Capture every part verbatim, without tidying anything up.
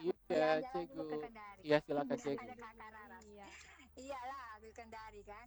Iya, Jalan-jalan dulu Cegu. ke Kendari. Iya, silakan Biar Cegu. ada Kakak Raras. Iya. Iyalah, ke Kendari kan.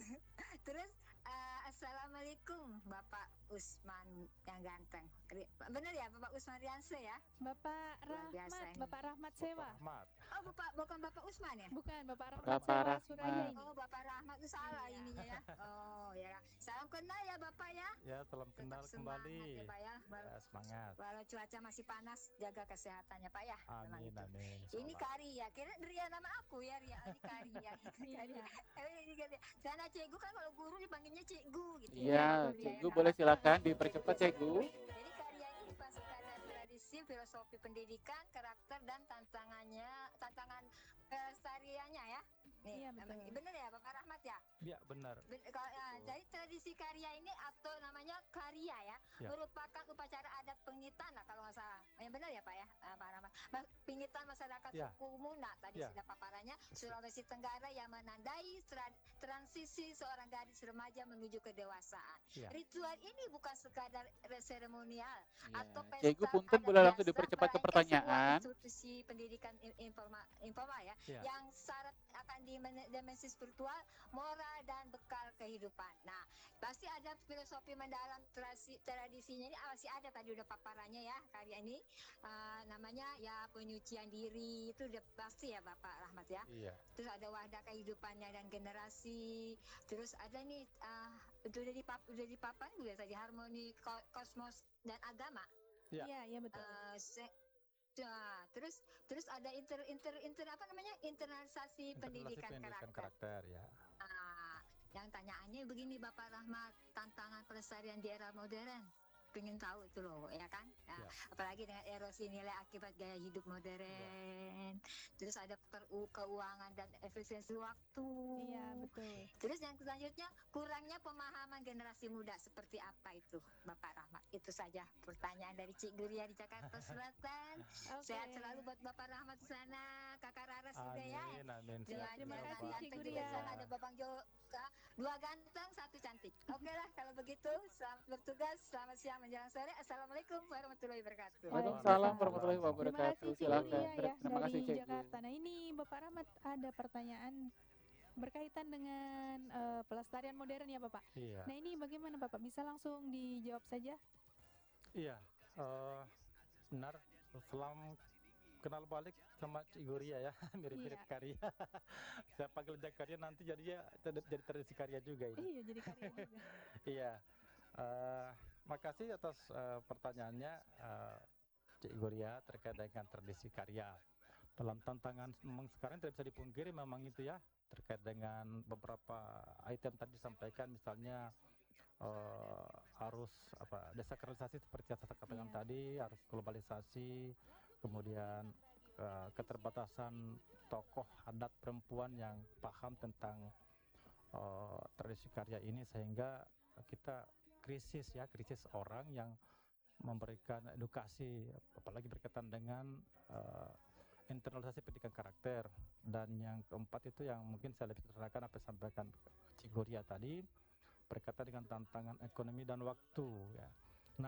Terus, eh, Assalamualaikum Bapak Usman yang ganteng. Ri- Bener ya Bapak Usman Rianse ya? Bapak Luar biasa Rahmat, ini. Bapak Rahmat Sewa. Rahmat. Oh, Bapak, bukan Bapak Usman ya? Bukan, Bapak Rahmat Bapak Sewa Rahmat. Suraya ini. Oh, Bapak Rahmat itu salah Iya. ininya ya. Oh, ya. Salam kenal ya Bapak ya. Ya, salam Tetap kenal semangat kembali. ya Pak ya. Wal- Ya, semangat. Walau cuaca masih panas, jaga kesehatannya Pak ya. Memang Amin, itu. amin. Ini insyaallah. Karia, kira Ria nama aku ya Ria, ini Karia. Iya. Eh, ini Karia. Karena Cegu kan kalau guru dipanggilnya Cikgu gitu Iya, ya. Ria Cegu ya, boleh Kak. silakan dipercepat Cegu. Jadi Karya ini bukan sekadar tradisi, filosofi pendidikan, karakter dan tantangannya, tantangan pelestariannya ya. Nih, Iya, namanya- betul. bener ya Bapak Rahmat ya? Ya, benar. Ben- kalau- ya, jadi tradisi karya ini atau namanya karya ya, Ya. merupakan upacara adat pengitan lah kalau nggak salah. Yang benar ya Pak ya, eh, Pak Rahmat. Ma- Pengitan masyarakat Ya. suku Muna tadi Ya. sudah paparannya Sulawesi Tenggara yang menandai tra- transisi seorang gadis remaja menuju kedewasaan. Ya. Ritual ini bukan sekadar seremonial Iya. atau pesta Cegu punten adat boleh langsung biasa, dipercepat ke melainkan pertanyaan. sebuah institusi pendidikan in- informal, informal ya, Ya. yang syarat akan dimen- dimensi spiritual, moral dan bekal kehidupan. Nah, pasti ada filosofi mendalam tradisi tradisinya ini, masih ada tadi udah paparannya ya karya ini. Uh, namanya ya penyucian diri itu udah pasti ya Bapak Rahmat ya. Iya. Terus ada wadah kehidupannya dan generasi. Terus ada nih uh, itu udah di udah di papan udah tadi harmoni ko- kosmos dan agama. Ya. Iya, iya betul. Uh, se- Nah, terus terus ada inter inter inter apa namanya internalisasi Internalisasi pendidikan, pendidikan karakter. karakter ya. Ah, yang tanyaannya begini Bapak Rahmat, tantangan pelestarian di era modern. Pengen tahu itu loh, ya kan? Nah, Ya. apalagi dengan erosi nilai akibat gaya hidup modern. Terus ada per- keuangan dan efisiensi waktu. Iya, betul. Terus yang selanjutnya kurangnya pemahaman generasi muda seperti apa itu Bapak Rahmat? Itu saja pertanyaan dari Cik Guria di Jakarta Selatan. Oke. Sehat selalu buat Bapak Rahmat di sana, Kakak Raras juga ya. Amin, amin. Dengan Siap, terima yang kasih, Bapak. Cik ganteng Guria. juga di sana ada Babang Joka, dua ganteng, satu cantik. Oke lah kalau begitu, selamat bertugas, selamat siang menjelang sore. Assalamualaikum warahmatullahi wabarakatuh. Waalaikumsalam Waalaikumsalam. warahmatullahi Terima wabarakatuh. kasih Cik Silakan. Guria ya Terima kasih dari Cegu. Jakarta. Nah ini Bapak Rahmat ada pertanyaan berkaitan dengan eh, pelestarian modern ya Bapak. Iya. Nah ini bagaimana Bapak? Bisa langsung dijawab saja? Iya. eh, benar. Selam kenal balik sama Cik Guria ya, mirip-mirip Iya. karya. Saya panggil Jack Karya nanti jadinya jadi jadi tradisi karya juga ini. Iya jadi karya juga. Iya. Eh, makasih atas eh, pertanyaannya eh, Cik Guria terkait dengan tradisi karya. Dalam tantangan memang sekarang tidak bisa dipungkiri memang itu ya, terkait dengan beberapa item tadi disampaikan, misalnya eh, harus apa desakralisasi seperti yang saya katakan Iya. tadi, harus globalisasi, kemudian eh, keterbatasan tokoh adat perempuan yang paham tentang eh, tradisi karya ini, sehingga kita krisis ya, krisis orang yang memberikan edukasi, apalagi berkaitan dengan eh, internalisasi pendidikan karakter. Dan yang keempat itu yang mungkin saya lebih terangkan apa yang disampaikan Cik Guria tadi berkaitan dengan tantangan ekonomi dan waktu ya. Nah,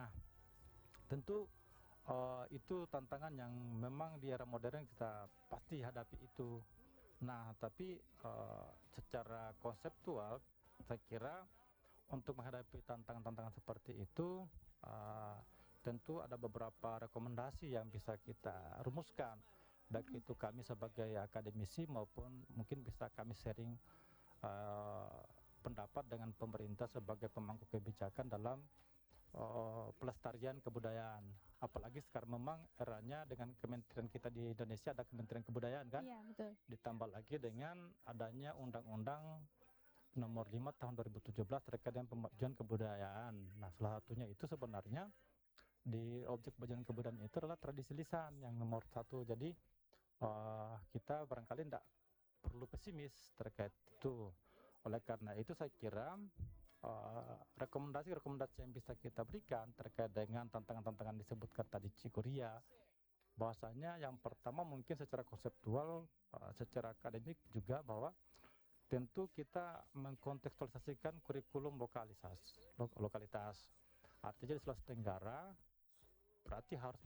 tentu eh, itu tantangan yang memang di era modern kita pasti hadapi itu. Nah, tapi eh, secara konseptual saya kira untuk menghadapi tantangan-tantangan seperti itu eh, tentu ada beberapa rekomendasi yang bisa kita rumuskan, baik itu kami sebagai akademisi maupun mungkin bisa kami sharing eh, pendapat dengan pemerintah sebagai pemangku kebijakan dalam eh, pelestarian kebudayaan. Apalagi sekarang memang eranya dengan kementerian kita di Indonesia ada Kementerian Kebudayaan kan, Iya betul. ditambah lagi dengan adanya Undang-Undang Nomor lima Tahun dua ribu tujuh belas terkait dengan pemajuan kebudayaan. Nah, salah satunya itu sebenarnya di objek pemajuan kebudayaan itu adalah tradisi lisan yang nomor satu. Jadi eh, kita barangkali tidak perlu pesimis terkait itu. Oleh karena itu saya kira eh, rekomendasi-rekomendasi yang bisa kita berikan terkait dengan tantangan-tantangan disebutkan tadi Cik Guria, bahwasanya yang pertama mungkin secara konseptual, eh, secara akademik juga, bahwa tentu kita mengkontekstualisasikan kurikulum lokalisasi, lo- lokalitas. Artinya di Sulawesi Tenggara berarti harus